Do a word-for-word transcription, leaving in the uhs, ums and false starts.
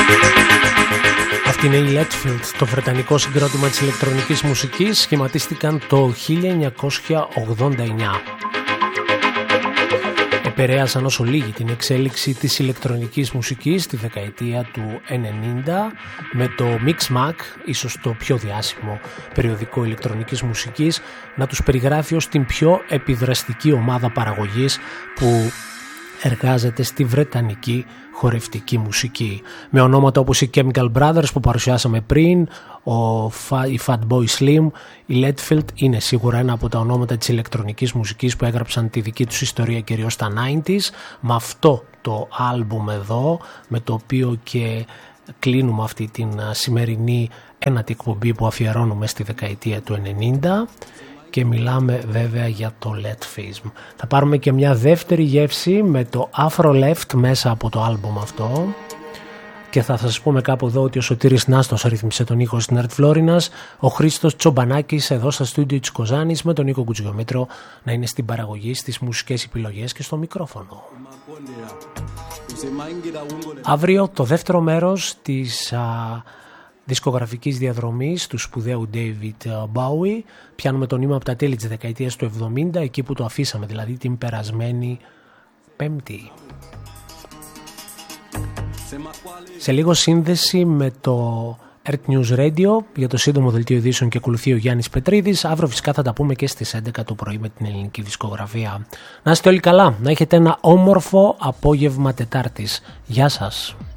Αυτή είναι η Letfield, το βρετανικό συγκρότημα της ηλεκτρονικής μουσικής. Σχηματίστηκαν το χίλια εννιακόσια ογδόντα εννιά. Επηρέασαν όσο λίγοι την εξέλιξη της ηλεκτρονικής μουσικής στη δεκαετία του ενενήντα με το Mixmag, ίσως το πιο διάσημο περιοδικό ηλεκτρονικής μουσικής, να τους περιγράφει ως την πιο επιδραστική ομάδα παραγωγής που εργάζεται στη βρετανική χορευτική μουσική. Με ονόματα όπως οι Chemical Brothers που παρουσιάσαμε πριν, ο, η Fatboy Slim, η Letfield είναι σίγουρα ένα από τα ονόματα της ηλεκτρονικής μουσικής που έγραψαν τη δική τους ιστορία κυρίως στα ενενήντα. Με αυτό το άλμπουμ εδώ, με το οποίο και κλείνουμε αυτή την σημερινή ένατη εκπομπή που αφιερώνουμε στη δεκαετία του ενενήντα. Και μιλάμε βέβαια για το Letfism. Θα πάρουμε και μια δεύτερη γεύση με το Afro Left μέσα από το άλμπομ αυτό. Και θα σας πούμε κάπου εδώ ότι ο Σωτήρης Νάστος ρύθμισε τον ήχο στην Art Florinas, ο Χρήστος Τσομπανάκης εδώ στα στούντιο της Κοζάνης με τον Νίκο Κουτζιομήτρο να είναι στην παραγωγή, στις μουσικές επιλογές και στο μικρόφωνο. Αύριο το δεύτερο μέρος της α, δισκογραφικής διαδρομής του σπουδαίου David Bowie. Πιάνουμε το νήμα από τα τέλη της δεκαετίας του εβδομήντα, εκεί που το αφήσαμε, δηλαδή την περασμένη Πέμπτη. Σε λίγο σύνδεση με το Earth News Radio για το σύντομο δελτίο ειδήσεων και ακολουθεί ο Γιάννης Πετρίδης. Αύριο φυσικά θα τα πούμε και στις έντεκα το πρωί με την ελληνική δισκογραφία. Να είστε όλοι καλά, να έχετε ένα όμορφο απόγευμα Τετάρτης. Γεια σας.